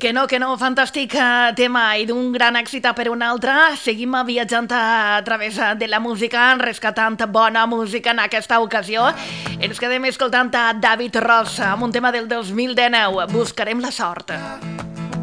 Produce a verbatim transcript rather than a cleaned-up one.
Que no, que no, fantàstic eh, tema i d'un gran èxit per un altre. Seguim viatjant a través de la música, rescatant bona música en aquesta ocasió. Ens quedem escoltant a David Ross amb un tema del dos mil dinou, Buscarem la sort.